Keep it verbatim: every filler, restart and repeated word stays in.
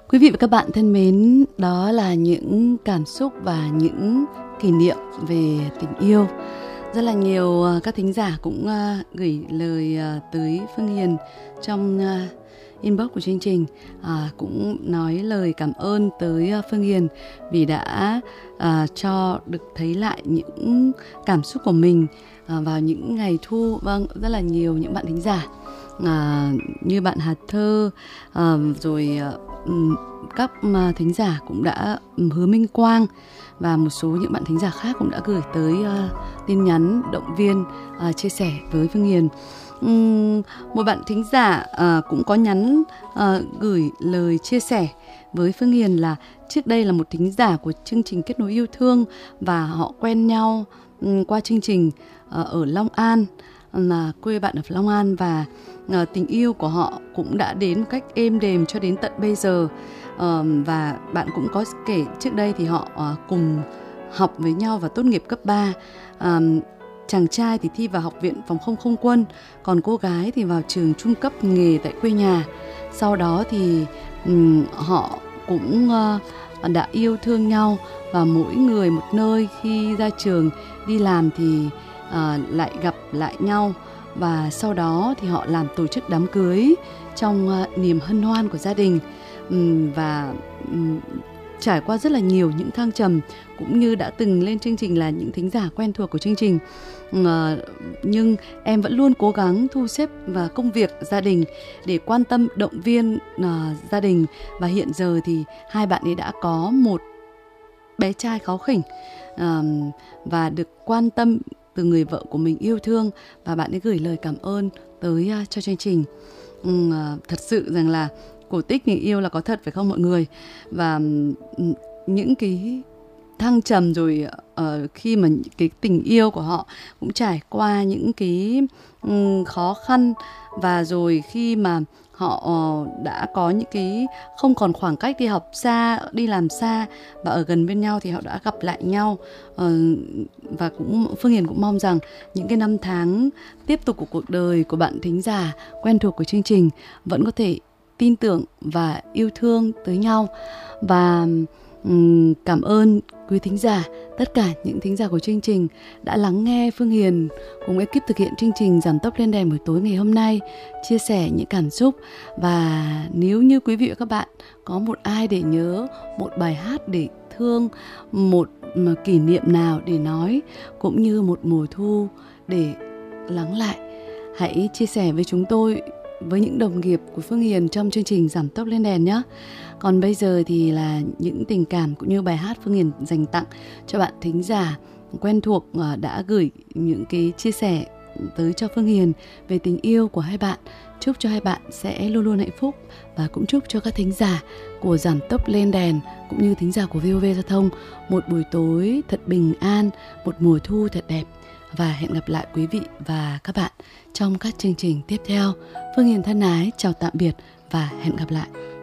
Quý vị và các bạn thân mến, đó là những cảm xúc và những kỷ niệm về tình yêu. Rất là nhiều các thính giả cũng gửi lời tới Phương Hiền trong inbox của chương trình, à, cũng nói lời cảm ơn tới Phương Hiền vì đã à, cho được thấy lại những cảm xúc của mình à, vào những ngày thu. Vâng, rất là nhiều những bạn thính giả à, như bạn Hà Thơ à, rồi à, các thính giả cũng đã Hứa Minh Quang và một số những bạn thính giả khác cũng đã gửi tới uh, tin nhắn động viên, uh, chia sẻ với Phương Hiền. Um, một bạn thính giả uh, cũng có nhắn uh, gửi lời chia sẻ với Phương Hiền là trước đây là một thính giả của chương trình Kết Nối Yêu Thương và họ quen nhau um, qua chương trình uh, ở Long An, là quê bạn ở Long An, và uh, tình yêu của họ cũng đã đến một cách êm đềm cho đến tận bây giờ. Uh, và bạn cũng có kể trước đây thì họ uh, cùng học với nhau và tốt nghiệp cấp ba. Uh, chàng trai thì thi vào học viện phòng không không quân, còn cô gái thì vào trường trung cấp nghề tại quê nhà. Sau đó thì um, họ cũng uh, đã yêu thương nhau, và mỗi người một nơi, khi ra trường đi làm thì uh, lại gặp lại nhau, và sau đó thì họ làm tổ chức đám cưới trong uh, niềm hân hoan của gia đình. Uhm, và um, trải qua rất là nhiều những thăng trầm, cũng như đã từng lên chương trình là những thính giả quen thuộc của chương trình. Uh, nhưng em vẫn luôn cố gắng thu xếp và công việc gia đình để quan tâm động viên uh, gia đình, và hiện giờ thì hai bạn ấy đã có một bé trai kháu khỉnh uh, và được quan tâm từ người vợ của mình yêu thương, và bạn ấy gửi lời cảm ơn tới uh, cho chương trình. Uh, thật sự rằng là cổ tích tình yêu là có thật, phải không mọi người? Và những cái thăng trầm rồi uh, khi mà cái tình yêu của họ cũng trải qua những cái um, khó khăn, và rồi khi mà họ uh, đã có những cái không còn khoảng cách đi học xa, đi làm xa và ở gần bên nhau, thì họ đã gặp lại nhau. Uh, và cũng Phương Hiền cũng mong rằng những cái năm tháng tiếp tục của cuộc đời của bạn thính giả quen thuộc của chương trình vẫn có thể tin tưởng và yêu thương tới nhau. Và um, cảm ơn quý thính giả, tất cả những thính giả của chương trình đã lắng nghe Phương Hiền cùng ekip thực hiện chương trình Giảm Tốc Lên Đèn buổi tối ngày hôm nay, chia sẻ những cảm xúc. Và nếu như quý vị và các bạn có một ai để nhớ, một bài hát để thương, một kỷ niệm nào để nói, cũng như một mùa thu để lắng lại, hãy chia sẻ với chúng tôi, với những đồng nghiệp của Phương Hiền trong chương trình Giảm Tốc Lên Đèn nhé. Còn bây giờ thì là những tình cảm cũng như bài hát Phương Hiền dành tặng cho bạn thính giả quen thuộc đã gửi những cái chia sẻ tới cho Phương Hiền về tình yêu của hai bạn. Chúc cho hai bạn sẽ luôn luôn hạnh phúc, và cũng chúc cho các thính giả của Giảm Tốc Lên Đèn cũng như thính giả của vê o vê Giao thông một buổi tối thật bình an, một mùa thu thật đẹp. Và hẹn gặp lại quý vị và các bạn trong các chương trình tiếp theo. Phương Hiền thân ái chào tạm biệt và hẹn gặp lại.